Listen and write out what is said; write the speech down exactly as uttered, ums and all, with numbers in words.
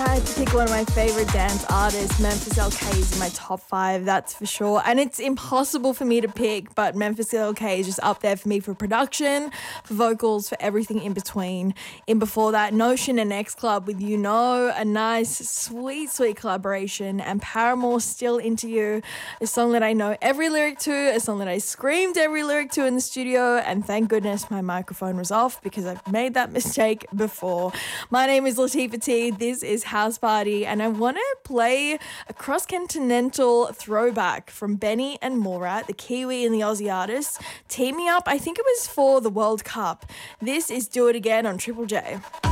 I had to pick one of my favorite dance artists, Memphis L K is in my top five, that's for sure. And it's impossible for me to pick, but Memphis L K is just up there for me for production, for vocals, for everything in between. In before that, Notion and X Club with You Know, a nice, sweet, sweet collaboration. And Paramore, Still Into You, a song that I know every lyric to, a song that I screamed every lyric to in the studio. And thank goodness my microphone was off because I've made that mistake before. My name is Latifah T. This is House Party, and I want to play a cross-continental throwback from Benny and Morat, the Kiwi and the Aussie artists, teaming up. I think it was for the World Cup. This is Do It Again on Triple J.